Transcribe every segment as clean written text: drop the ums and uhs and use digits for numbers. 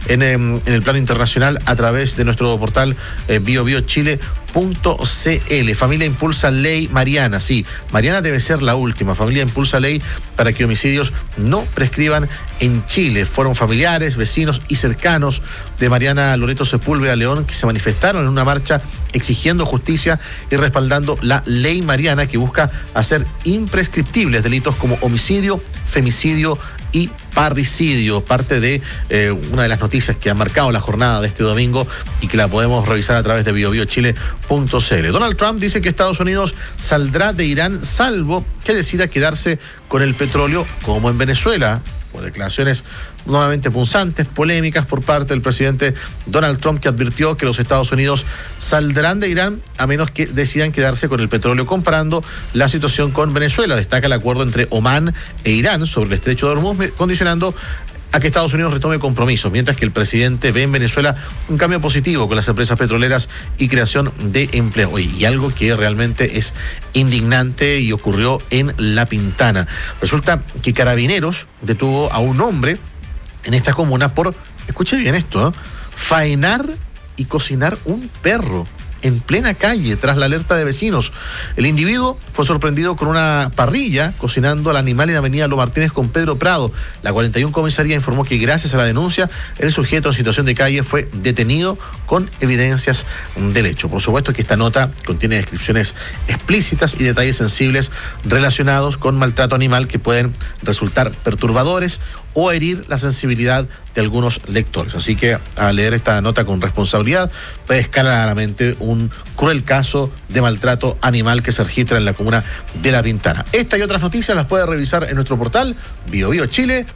en el plano internacional a través de nuestro portal biobiochile.cl. Familia impulsa ley Mariana. Sí, Mariana debe ser la última. Familia impulsa ley para que homicidios no prescriban en Chile. Fueron familiares, vecinos y cercanos de Mariana Loreto Sepúlveda León que se manifestaron en una marcha exigiendo justicia y respaldando la ley Mariana, que busca hacer imprescriptibles delitos como homicidio, femicidio y parricidio. Parte de una de las noticias que ha marcado la jornada de este domingo y que la podemos revisar a través de biobiochile.cl. Donald Trump dice que Estados Unidos saldrá de Irán salvo que decida quedarse con el petróleo como en Venezuela. Por declaraciones nuevamente punzantes, polémicas por parte del presidente Donald Trump, que advirtió que los Estados Unidos saldrán de Irán a menos que decidan quedarse con el petróleo, comparando la situación con Venezuela. Destaca el acuerdo entre Omán e Irán sobre el estrecho de Hormuz, condicionando a que Estados Unidos retome compromisos, mientras que el presidente ve en Venezuela un cambio positivo con las empresas petroleras y creación de empleo. Y algo que realmente es indignante y ocurrió en La Pintana. Resulta que Carabineros detuvo a un hombre en esta comuna por, escuche bien esto, faenar y cocinar un perro en plena calle tras la alerta de vecinos. El individuo fue sorprendido con una parrilla cocinando al animal en Avenida Lo Martínez con Pedro Prado. La 41 comisaría informó que gracias a la denuncia el sujeto en situación de calle fue detenido con evidencias del hecho. Por supuesto que esta nota contiene descripciones explícitas y detalles sensibles relacionados con maltrato animal que pueden resultar perturbadores o herir la sensibilidad de algunos lectores. Así que al leer esta nota con responsabilidad, pues claramente un cruel caso de maltrato animal que se registra en la comuna de La Pintana. Esta y otras noticias las puede revisar en nuestro portal biobiochile.cl.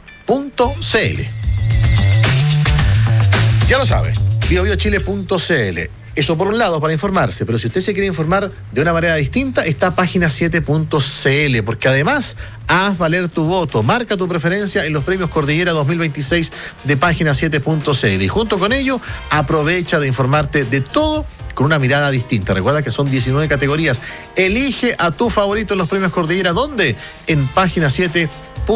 Ya lo sabe, biobiochile.cl. Eso por un lado, para informarse, pero si usted se quiere informar de una manera distinta, está página7.cl, porque además, haz valer tu voto, marca tu preferencia en los premios Cordillera 2026 de página7.cl y junto con ello, aprovecha de informarte de todo con una mirada distinta. Recuerda que son 19 categorías. Elige a tu favorito en los premios Cordillera. ¿Dónde? En página7.cl.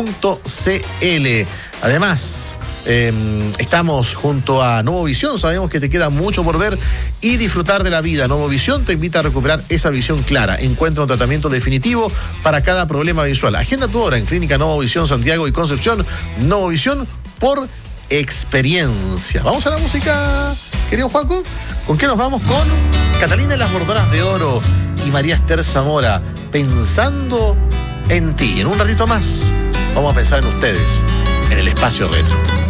Además, estamos junto a Novovisión. Sabemos que te queda mucho por ver y disfrutar de la vida. Novovisión te invita a recuperar esa visión clara. Encuentra un tratamiento definitivo para cada problema visual. Agenda tu hora en Clínica Novovisión Santiago y Concepción. Novovisión por experiencia. Vamos a la música, querido Juanco. ¿Con qué nos vamos? Con Catalina y las Bordonas de Oro y María Esther Zamora, Pensando en ti. En un ratito más vamos a pensar en ustedes en el espacio retro.